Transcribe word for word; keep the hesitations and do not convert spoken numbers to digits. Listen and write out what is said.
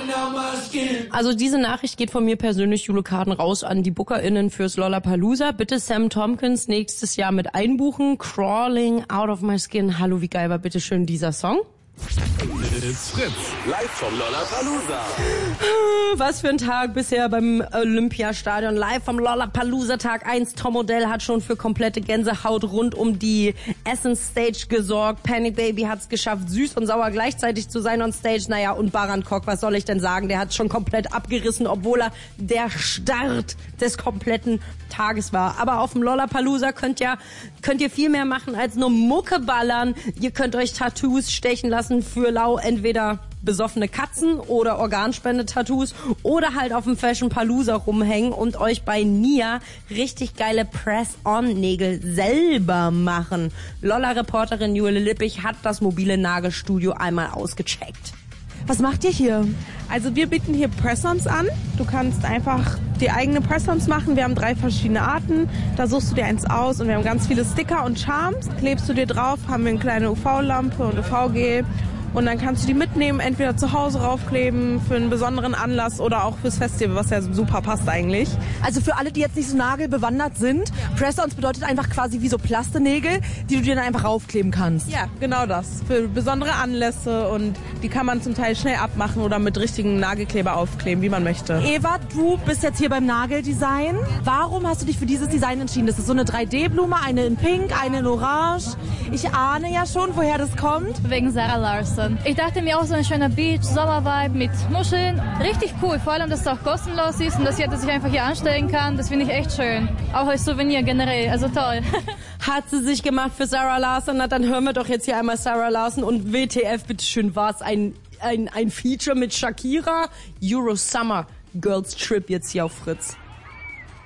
Also diese Nachricht geht von mir persönlich, Jule Karten, raus an die BookerInnen fürs Lollapalooza. Bitte Sam Tompkins nächstes Jahr mit einbuchen. Crawling Out of My Skin. Hallo, wie geil war bitte schön dieser Song? It's Fritz, live vom Lollapalooza. Was für ein Tag bisher beim Olympiastadion. Live vom Lollapalooza Tag eins. Tom Odell hat schon für komplette Gänsehaut rund um die Essence Stage gesorgt. Panic Baby hat es geschafft, süß und sauer gleichzeitig zu sein on Stage. Naja, und Baran Kok, was soll ich denn sagen? Der hat schon komplett abgerissen, obwohl er der Start des kompletten Tages war. Aber auf dem Lollapalooza könnt ihr, könnt ihr viel mehr machen als nur Mucke ballern. Ihr könnt euch Tattoos stechen lassen für lau, entweder besoffene Katzen oder Organspende-Tattoos oder halt auf dem Fashion Palooza rumhängen und euch bei Nia richtig geile Press-On-Nägel selber machen. Lolla-Reporterin Jule Lippich hat das mobile Nagelstudio einmal ausgecheckt. Was macht ihr hier? Also wir bieten hier Press-Ons an. Du kannst einfach die eigene Press-Ons machen. Wir haben drei verschiedene Arten. Da suchst du dir eins aus und wir haben ganz viele Sticker und Charms. Klebst du dir drauf, haben wir eine kleine U V-Lampe und U V-Gel. Und dann kannst du die mitnehmen, entweder zu Hause raufkleben für einen besonderen Anlass oder auch fürs Festival, was ja super passt eigentlich. Also für alle, die jetzt nicht so nagelbewandert sind, Press-Ons bedeutet einfach quasi wie so Plastenägel, die du dir dann einfach raufkleben kannst. Ja, genau das. Für besondere Anlässe und die kann man zum Teil schnell abmachen oder mit richtigen Nagelkleber aufkleben, wie man möchte. Eva, du bist jetzt hier beim Nageldesign. Warum hast du dich für dieses Design entschieden? Das ist so eine drei D Blume, eine in Pink, eine in Orange. Ich ahne ja schon, woher das kommt. Wegen Sarah Larson. Ich dachte mir auch, so ein schöner Beach, Sommervibe mit Muscheln. Richtig cool, vor allem, dass es auch kostenlos ist und dass jeder sich einfach hier anstellen kann. Das finde ich echt schön. Auch als Souvenir generell, also toll. Hat sie sich gemacht für Sarah Larson? Na, dann hören wir doch jetzt hier einmal Sarah Larson und W T F, bitteschön, war es ein, ein, ein Feature mit Shakira? Euro Summer Girls Trip jetzt hier auf Fritz.